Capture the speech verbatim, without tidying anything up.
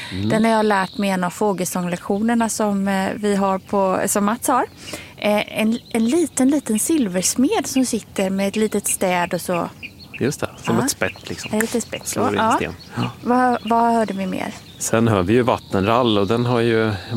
Mm. Den har jag lärt mig en av fågelsånglektionerna som eh, vi har på, som Mats har. Eh, en, en liten, liten silversmed som sitter med ett litet städ och så. Just det, som ja. ett spett liksom. Ett litet spett. Ja. Ja. Vad, vad hörde vi mer? Sen hör vi ju vattenrall och den har ju